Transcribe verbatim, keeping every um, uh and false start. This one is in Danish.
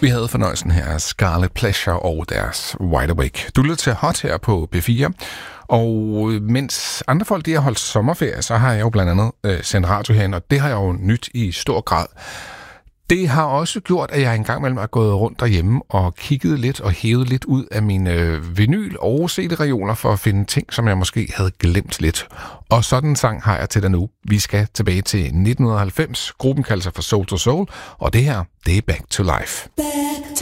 Vi havde fornøjelsen her af Scarlet Pleasure og deres Wide Awake. Du lytter til Hot her på B fire, og mens andre folk de har holdt sommerferie, så har jeg jo blandt andet øh, sendt radio herinde, og det har jeg jo nyt i stor grad. Det har også gjort, at jeg engang mellem er gået rundt derhjemme og kigget lidt og hævet lidt ud af mine øh, vinyl- og C D-reoler for at finde ting, som jeg måske havde glemt lidt. Og sådan en sang har jeg til dig nu. Vi skal tilbage til nitten halvfems. Gruppen kalder sig for Soul to Soul, og det her, det er Back to Life. Back